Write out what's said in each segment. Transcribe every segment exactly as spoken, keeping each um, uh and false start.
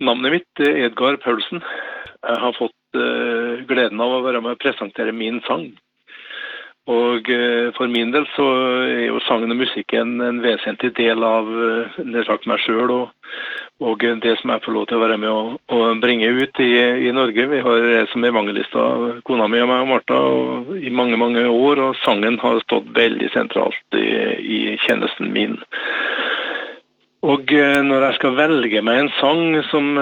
Navnet mitt er Edgar Paulsen. Jeg har fått uh, gleden av å være med å presentere min sang. Og uh, for min del så er jo sangen og musikken en vesentlig del av uh, det sagt meg selv, og, og det som jeg får lov til å være med å, å bringe ut i, i Norge. Vi har som evangelister, kona mi og meg og Martha, og i mange, mange år, og sangen har stått veldig sentralt i, i tjenesten min. Og når jeg skal velge meg en sang som,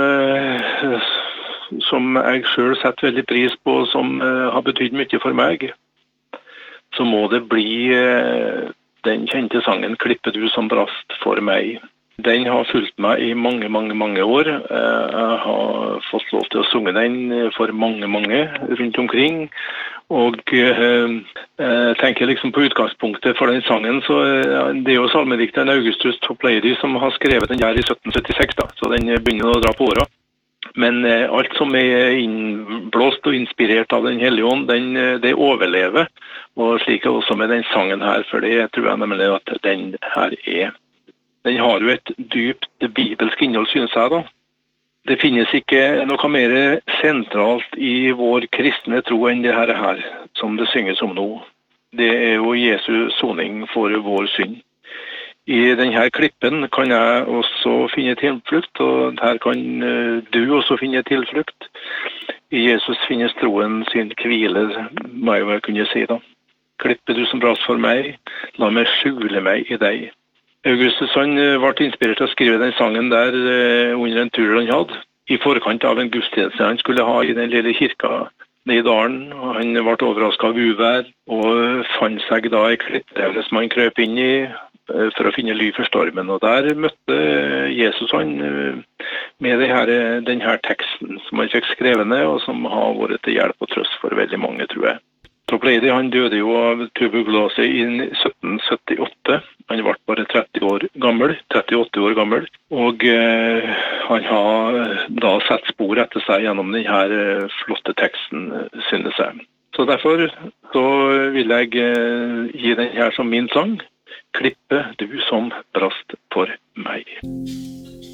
som jeg selv setter veldig pris på, som har betydd mye for meg, så må det bli den kjente sangen «Klippe du som brast for meg». Den har fulgt meg i mange, mange, mange år. Jeg har fått lov til å synge den for mange, mange rundt omkring. Og jeg tenker liksom på utgangspunktet for den sangen, så det er jo salmedikteren Augustus Toplady som har skrevet den her i sytten syttiseks, da, så den begynner å dra på året. Men alt som er innblåst og inspirert av den hellige ånd, den, det overlever. Og slik er også med den sangen her, for det tror jeg nemlig at den her er. Den har jo et dypt bibelsk innhold, synes jeg da. Det finnes ikke noe mer sentralt i vår kristne tro enn det her, her som det synges om nå. Det er jo Jesu soning for vår synd. I denne klippen kan jeg også finne tilflukt, og her kan du også finne tilflukt. I Jesus finnes troen sin hvile, må jeg vel kunne si da. Klippe du som brast for meg, la meg skjule meg i deg. Augustus han ble inspirert til å skrive den sangen der under en tur han hadde, i forkant av en gudstjeneste han skulle ha i den lille kirka nede i dalen. Han ble overrasket av uvær og fant seg da i klippet som han krøp inn i for å finne ly for stormen. Og der møtte Jesus han med denne, denne teksten som han fikk skrevet ned, og som har vært til hjelp og trøst for veldig mange, tror jeg. Toplady han døde jo av tuberkulose i sytten syttiåtte. Han ble bare tretti år gammel, trettiåtte år gammel, og eh, han har da sett spor etter seg gjennom denne flotte teksten, synes jeg. Så derfor så vil jeg eh, gi den her som min sang, «Klippe du som brast for meg».